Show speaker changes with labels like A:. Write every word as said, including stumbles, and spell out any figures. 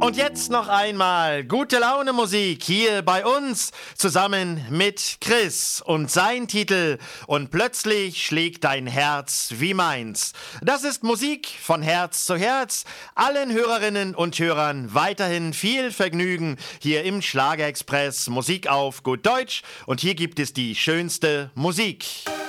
A: Und jetzt noch einmal gute Laune Musik hier bei uns zusammen mit Chris und sein Titel Und plötzlich schlägt dein Herz wie meins. Das ist Musik von Herz zu Herz. Allen Hörerinnen und Hörern weiterhin viel Vergnügen hier im Schlagerexpress Musik auf gut Deutsch. Und hier gibt es die schönste Musik.